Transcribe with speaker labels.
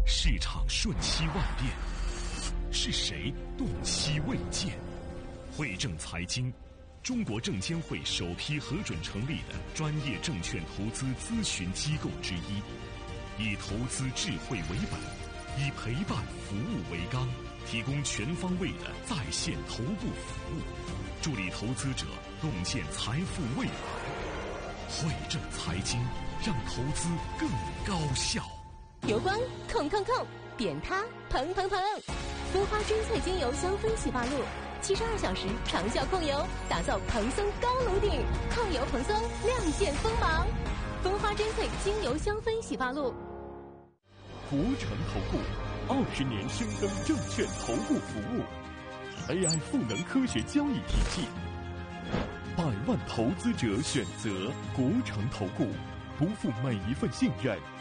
Speaker 1: 市场瞬息万变，是谁动息未见？汇正财经，中国证监会首批核准成立的专业证券投资咨询机构之一，以投资智慧为本，以陪伴服务为纲，提供全方位的在线头部服务，助力投资者洞见财富未来。汇正财经，让投资更高效。
Speaker 2: 油光控，扁它蓬，蜂花珍萃精油香氛洗发露，72小时长效控油，打造蓬松高颅顶，控油蓬松，亮剑锋芒。蜂花珍萃精油香氛洗发露。
Speaker 3: 福成投顾20年深耕证券投顾服务 ，AI 赋能科学交易体系，100万投资者选择国诚投顾，不负每一份信任。